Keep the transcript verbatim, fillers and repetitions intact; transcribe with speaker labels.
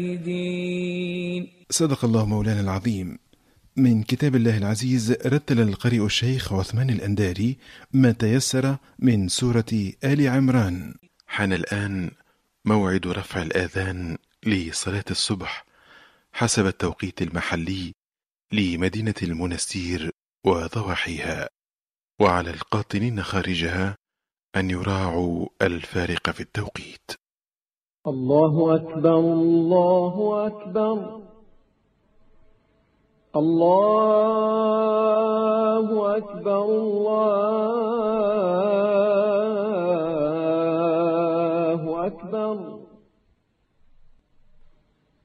Speaker 1: صدق الله مولانا العظيم. من كتاب الله العزيز رتل القارئ الشيخ عثمان الأنداري ما تيسر من سورة آل عمران. حان الآن موعد رفع الآذان لصلاة الصبح حسب التوقيت المحلي لمدينة المنستير وضواحيها، وعلى القاطنين خارجها أن يراعوا الفارق في التوقيت.
Speaker 2: الله أكبر الله أكبر الله أكبر الله